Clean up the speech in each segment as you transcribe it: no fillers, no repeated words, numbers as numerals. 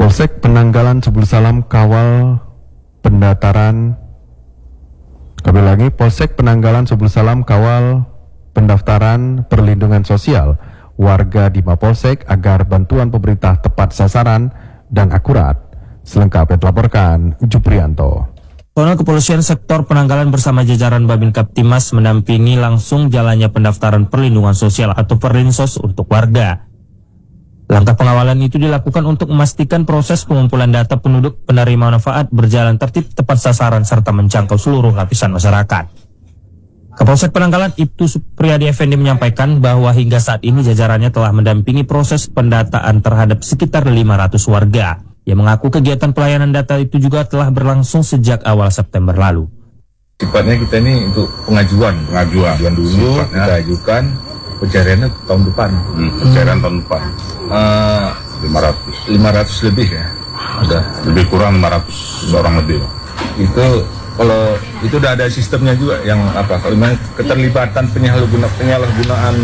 Polsek Penanggalan Subul Salam kawal pendaftaran. Kembali lagi, Polsek Penanggalan Subul Salam kawal pendaftaran perlindungan sosial warga di Mapolsek agar bantuan pemerintah tepat sasaran dan akurat. Selengkapnya dilaporkan Juprianto. Personel Kepolisian Sektor Penanggalan bersama jajaran Babin Kaptimas mendampingi langsung jalannya pendaftaran perlindungan sosial atau Perlinsos untuk warga. Langkah pengawalan itu dilakukan untuk memastikan proses pengumpulan data penduduk penerima manfaat berjalan tertib, tepat sasaran, serta menjangkau seluruh lapisan masyarakat. Kapolsek Penanggalan Ibtu Supriyadi Effendi menyampaikan bahwa hingga saat ini jajarannya telah mendampingi proses pendataan terhadap sekitar 500 warga. Ia mengaku kegiatan pelayanan data itu juga telah berlangsung sejak awal September lalu. Sifatnya kita ini untuk pengajuan dulu, kita ajukan pencariannya tahun depan. Pencarian tahun depan 500 lebih ya. ada lebih kurang 500 orang lebih. Itu kalau itu udah ada sistemnya juga yang apa? Kalau memang keterlibatan penyalahgunaan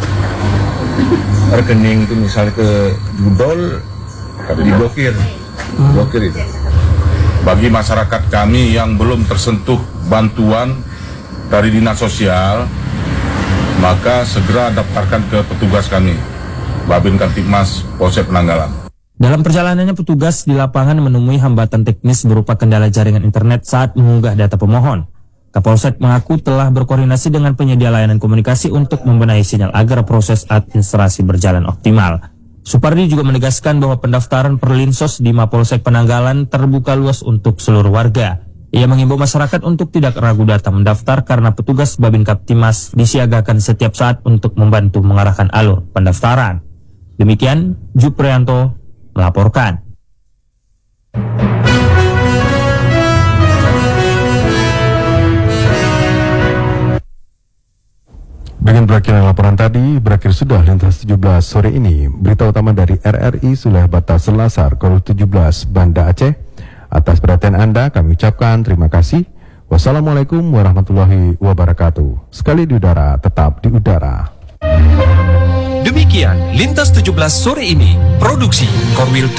rekening itu misalnya ke judol diblokir itu. Bagi masyarakat kami yang belum tersentuh bantuan dari Dinas Sosial, maka segera daftarkan ke petugas kami, Babin Kaptimas Polsek Penanggalan. Dalam perjalanannya, petugas di lapangan menemui hambatan teknis berupa kendala jaringan internet saat mengunggah data pemohon. Kapolsek mengaku telah berkoordinasi dengan penyedia layanan komunikasi untuk membenahi sinyal agar proses administrasi berjalan optimal. Supardi juga menegaskan bahwa pendaftaran Perlinsos di Mapolsek Penanggalan terbuka luas untuk seluruh warga. Ia mengimbau masyarakat untuk tidak ragu datang mendaftar karena petugas Babin Kaptimas disiagakan setiap saat untuk membantu mengarahkan alur pendaftaran. Demikian, Juprianto melaporkan. Dengan berakhirnya laporan tadi, berakhir sudah Lintas 17 sore ini. Berita utama dari RRI Sulawesi Batas Selasar, Korul 17, Banda Aceh. Atas perhatian Anda, kami ucapkan terima kasih. Wassalamualaikum warahmatullahi wabarakatuh. Sekali di udara, tetap di udara. Demikian Lintas 17 sore ini, produksi Korwil